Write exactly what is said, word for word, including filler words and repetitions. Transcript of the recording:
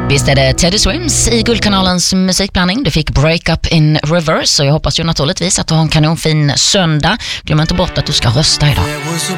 Visst är det Teddy Swims i Guldkanalens musikblandning. Du fick Break Up in Reverse och jag hoppas ju naturligtvis att du har en kanonfin söndag. Glöm inte bort att du ska rösta idag.